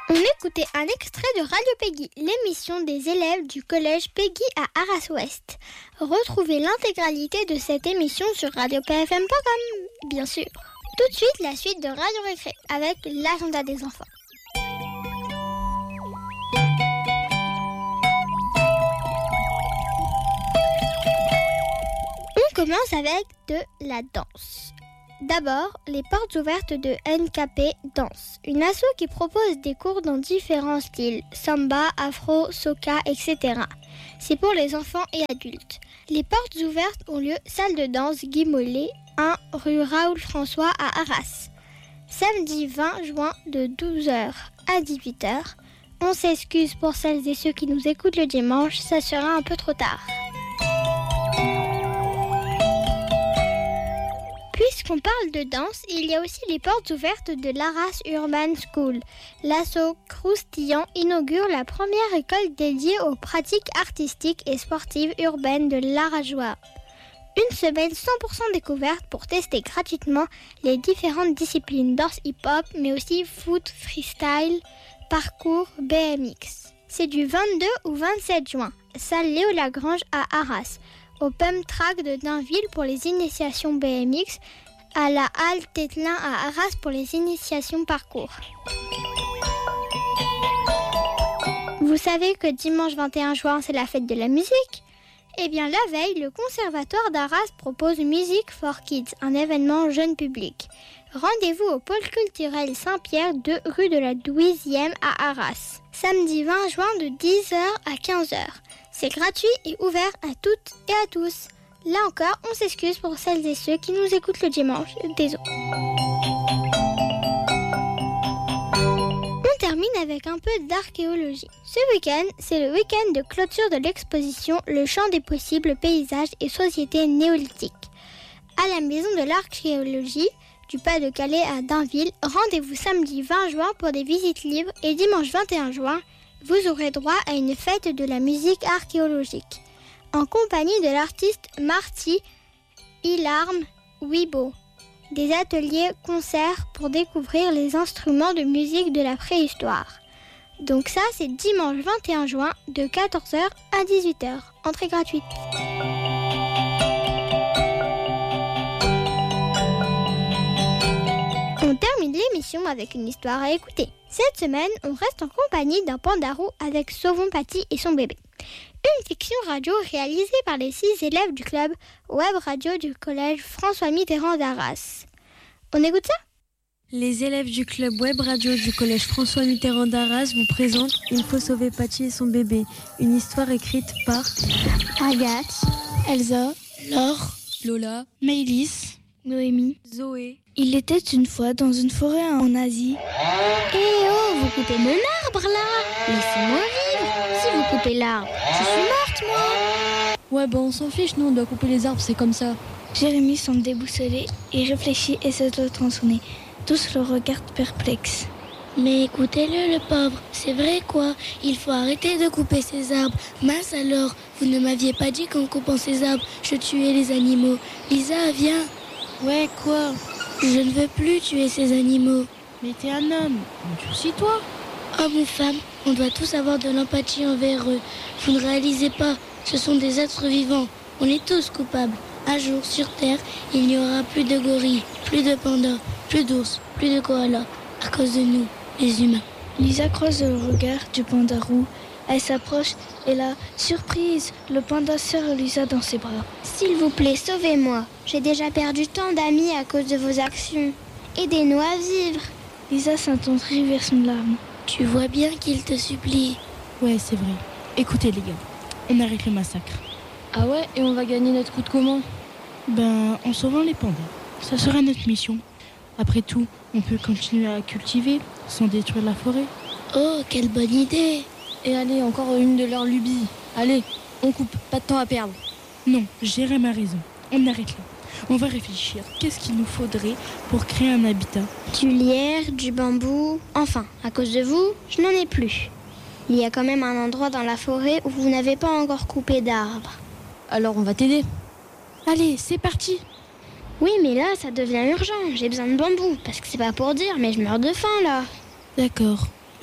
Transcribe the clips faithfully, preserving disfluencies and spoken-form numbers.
On écoutait un extrait de Radio Peggy, l'émission des élèves du collège Peggy à Arras-Ouest. Retrouvez l'intégralité de cette émission sur radio p f m point com, bien sûr. Tout de suite, la suite de Radio Récré avec l'agenda des enfants. On commence avec de la danse. D'abord, les portes ouvertes de N K P Danse, une asso qui propose des cours dans différents styles, samba, afro, soca, et cetera. C'est pour les enfants et adultes. Les portes ouvertes ont lieu salle de danse Guy Mollet, un rue Raoul François à Arras. Samedi vingt juin de douze heures à dix-huit heures. On s'excuse pour celles et ceux qui nous écoutent le dimanche, ça sera un peu trop tard. Puisqu'on parle de danse, il y a aussi les portes ouvertes de l'Arras Urban School. L'asso Croustillant inaugure la première école dédiée aux pratiques artistiques et sportives urbaines de l'Arajois. Une semaine cent pour cent découverte pour tester gratuitement les différentes disciplines danse hip-hop, mais aussi foot, freestyle, parcours, B M X. C'est du vingt-deux au vingt-sept juin, salle Léo Lagrange à Arras. Au Pump Track de Dainville pour les initiations B M X, à la Halle Tételin à Arras pour les initiations parcours. Vous savez que dimanche vingt et un juin, c'est la fête de la musique ? Eh bien, la veille, le Conservatoire d'Arras propose Music for Kids, un événement jeune public. Rendez-vous au pôle culturel Saint-Pierre, deux rue de la douzième à Arras. Samedi vingt juin de dix heures à quinze heures. C'est gratuit et ouvert à toutes et à tous. Là encore, on s'excuse pour celles et ceux qui nous écoutent le dimanche. Désolé. On termine avec un peu d'archéologie. Ce week-end, c'est le week-end de clôture de l'exposition Le champ des possibles, paysages et sociétés néolithiques. À la maison de l'archéologie du Pas-de-Calais à Dainville, rendez-vous samedi vingt juin pour des visites libres et dimanche vingt et un juin, vous aurez droit à une fête de la musique archéologique, en compagnie de l'artiste Marty Ilarm Wibo. Des ateliers concerts pour découvrir les instruments de musique de la préhistoire. Donc ça, c'est dimanche vingt et un juin de quatorze heures à dix-huit heures. Entrée gratuite. On termine l'émission avec une histoire à écouter. Cette semaine, on reste en compagnie d'un pandarou avec Sauvon Paty et son bébé. Une fiction radio réalisée par les six élèves du club web radio du collège François Mitterrand d'Arras. On écoute ça ? Les élèves du club web radio du collège François Mitterrand d'Arras vous présentent Il faut sauver Paty et son bébé, une histoire écrite par Agathe, Elsa, Laure, Lola, Maëlys, Noémie, Zoé. Il était une fois dans une forêt en Asie. Eh oh, vous coupez mon arbre là ! Laissez-moi vivre. Si vous coupez l'arbre, je suis morte moi. Ouais, bah on s'en fiche, nous on doit couper les arbres, c'est comme ça. Jérémy semble déboussolé, il réfléchit et se doit tronçonner. Tous le regardent perplexes. Mais écoutez-le, le pauvre, c'est vrai quoi, il faut arrêter de couper ces arbres. Mince alors, vous ne m'aviez pas dit qu'en coupant ces arbres, je tuais les animaux. Lisa, viens. Ouais, quoi ? Je ne veux plus tuer ces animaux. Mais t'es un homme, endurcis-toi. Hommes ou femmes, on doit tous avoir de l'empathie envers eux. Vous ne réalisez pas, ce sont des êtres vivants. On est tous coupables. Un jour, sur Terre, il n'y aura plus de gorilles, plus de pandas, plus d'ours, plus de koalas, à cause de nous, les humains. Lisa croise le regard du pandarou. Elle s'approche et là, surprise, le panda serre Lisa dans ses bras. S'il vous plaît, sauvez-moi. J'ai déjà perdu tant d'amis à cause de vos actions. Aidez-nous à vivre. Lisa s'attendrit vers son larme. Tu vois bien qu'il te supplie. Ouais, c'est vrai. Écoutez les gars, on arrête le massacre. Ah ouais, et on va gagner notre coup de comment ? Ben, en sauvant les pandas. Ça sera notre mission. Après tout, on peut continuer à cultiver sans détruire la forêt. Oh, quelle bonne idée! Et allez, encore une de leurs lubies. Allez, on coupe, pas de temps à perdre. Non, Jérém a raison. On arrête là. On va réfléchir. Qu'est-ce qu'il nous faudrait pour créer un habitat ? Du lierre, du bambou. Enfin, à cause de vous, je n'en ai plus. Il y a quand même un endroit dans la forêt où vous n'avez pas encore coupé d'arbres. Alors on va t'aider. Allez, c'est parti. Oui, mais là, ça devient urgent. J'ai besoin de bambou. Parce que c'est pas pour dire, mais je meurs de faim, là. D'accord.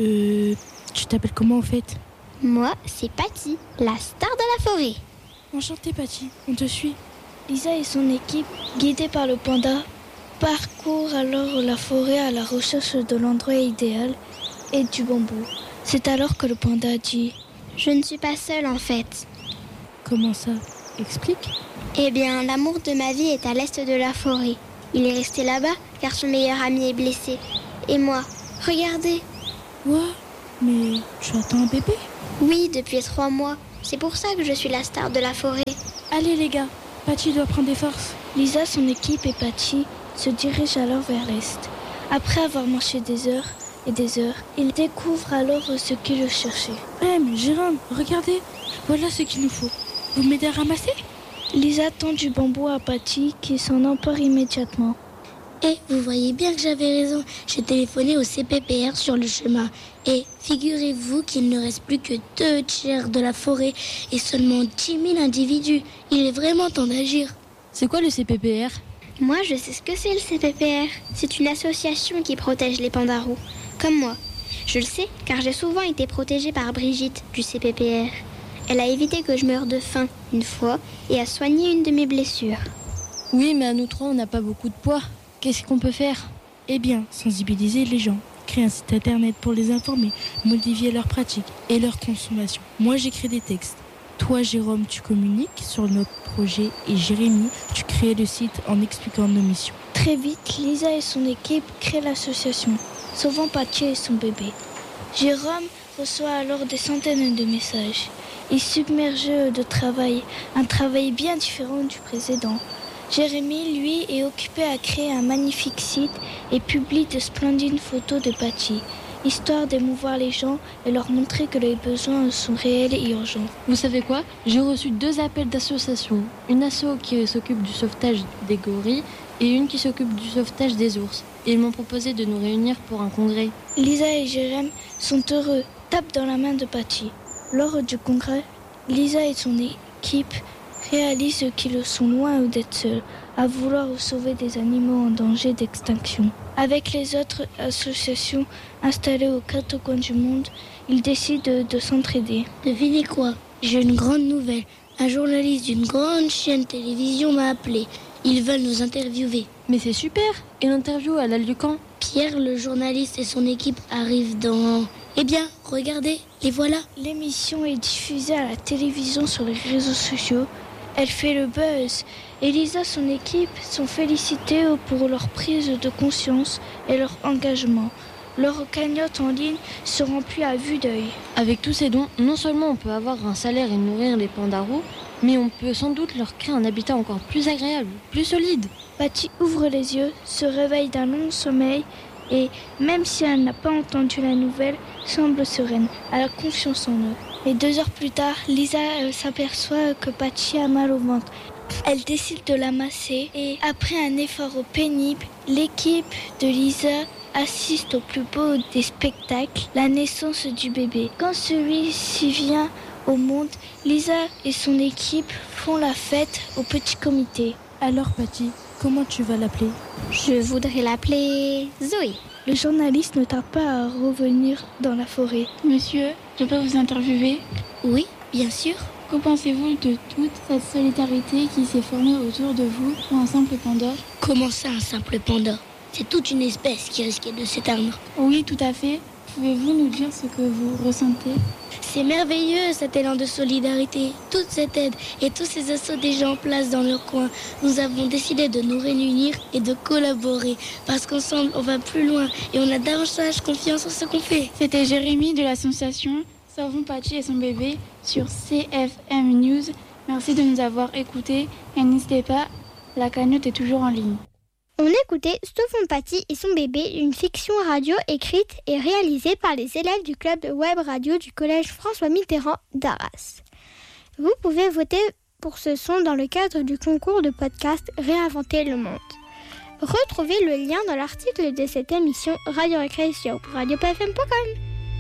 Euh, tu t'appelles comment en fait? Moi, c'est Patty, la star de la forêt. Enchantée Patty, on te suit. Lisa et son équipe, guidés par le panda, parcourent alors la forêt à la recherche de l'endroit idéal et du bambou. C'est alors que le panda dit « Je ne suis pas seule en fait. » Comment ça? Explique. Eh bien, l'amour de ma vie est à l'est de la forêt. Il est resté là-bas car son meilleur ami est blessé. Et moi, regardez. Quoi? Mais tu attends un bébé? Oui, depuis trois mois. C'est pour ça que je suis la star de la forêt. Allez les gars, Patty doit prendre des forces. Lisa, son équipe et Patty se dirigent alors vers l'est. Après avoir marché des heures et des heures, ils découvrent alors ce qu'ils cherchaient. Eh mais Jérôme, regardez, voilà ce qu'il nous faut. Vous m'aidez à ramasser? Lisa tend du bambou à Patty qui s'en empare immédiatement. Et vous voyez bien que j'avais raison. J'ai téléphoné au C P P R sur le chemin. Et figurez-vous qu'il ne reste plus que deux tiers de la forêt et seulement dix mille individus. Il est vraiment temps d'agir. C'est quoi le C P P R? Moi, je sais ce que c'est le C P P R. C'est une association qui protège les pandarous, comme moi. Je le sais car j'ai souvent été protégée par Brigitte du C P P R. Elle a évité que je meure de faim une fois et a soigné une de mes blessures. Oui, mais à nous trois, on n'a pas beaucoup de poids. Qu'est-ce qu'on peut faire? Eh bien, sensibiliser les gens, créer un site internet pour les informer, modifier leurs pratiques et leur consommation. Moi, j'écris des textes. Toi, Jérôme, tu communiques sur notre projet et Jérémy, tu crées le site en expliquant nos missions. Très vite, Lisa et son équipe créent l'association, sauvant Patty et son bébé. Jérôme reçoit alors des centaines de messages. Il submerge de travail, un travail bien différent du précédent. Jérémy, lui, est occupé à créer un magnifique site et publie de splendides photos de Patty, histoire d'émouvoir les gens et leur montrer que les besoins sont réels et urgents. Vous savez quoi? J'ai reçu deux appels d'associations. Une asso qui s'occupe du sauvetage des gorilles et une qui s'occupe du sauvetage des ours. Et ils m'ont proposé de nous réunir pour un congrès. Lisa et Jérémy sont heureux, tapent dans la main de Patty. Lors du congrès, Lisa et son équipe réalisent qu'ils sont loin d'être seuls, à vouloir sauver des animaux en danger d'extinction. Avec les autres associations installées aux quatre coins du monde, ils décident de, de s'entraider. Devinez quoi? J'ai une grande nouvelle. Un journaliste d'une grande chaîne télévision m'a appelé. Ils veulent nous interviewer. Mais c'est super! Et l'interview, elle a lieu quand? Pierre, le journaliste, et son équipe arrivent dans... Eh bien, regardez, les voilà. L'émission est diffusée à la télévision sur les réseaux sociaux. Elle fait le buzz. Et Lisa et son équipe sont félicitées pour leur prise de conscience et leur engagement. Leur cagnotte en ligne se remplit à vue d'œil. Avec tous ces dons, non seulement on peut avoir un salaire et nourrir les pandarous, mais on peut sans doute leur créer un habitat encore plus agréable, plus solide. Patty ouvre les yeux, se réveille d'un long sommeil et, même si elle n'a pas entendu la nouvelle, semble sereine. Elle a confiance en eux. Et deux heures plus tard, Lisa euh, s'aperçoit que Patty a mal au ventre. Elle décide de la masser et, après un effort pénible, l'équipe de Lisa assiste au plus beau des spectacles, la naissance du bébé. Quand celui-ci vient au monde, Lisa et son équipe font la fête au petit comité. Alors Patty, comment tu vas l'appeler? Je voudrais l'appeler Zoé. Le journaliste ne tarde pas à revenir dans la forêt. Monsieur, je peux vous interviewer? Oui, bien sûr. Que pensez-vous de toute cette solidarité qui s'est formée autour de vous pour un simple panda? Comment ça, un simple panda? C'est toute une espèce qui risquait de s'éteindre. Oui, tout à fait. Pouvez-vous nous dire ce que vous ressentez? C'est merveilleux cet élan de solidarité, toute cette aide et tous ces assauts des gens en place dans leur coin. Nous avons décidé de nous réunir et de collaborer parce qu'ensemble on va plus loin et on a davantage confiance en ce qu'on fait. C'était Jérémy de l'association Sauvons Patty et son bébé sur C F M News. Merci de nous avoir écoutés et n'hésitez pas, la cagnotte est toujours en ligne. On écoutait Sauvons Patty et son bébé, une fiction radio écrite et réalisée par les élèves du club web radio du collège François Mitterrand d'Arras. Vous pouvez voter pour ce son dans le cadre du concours de podcast Réinventer le monde. Retrouvez le lien dans l'article de cette émission Radio Récré sur radio p f m point com.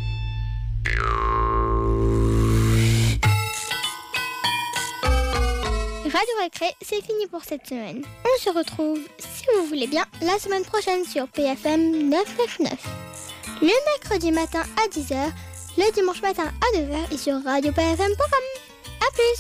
Radio Récré, c'est fini pour cette semaine. On se retrouve, si vous voulez bien, la semaine prochaine sur P F M neuf cent quatre-vingt-neuf. le mercredi matin à dix heures, le dimanche matin à neuf heures et sur radio p f m point com. A plus!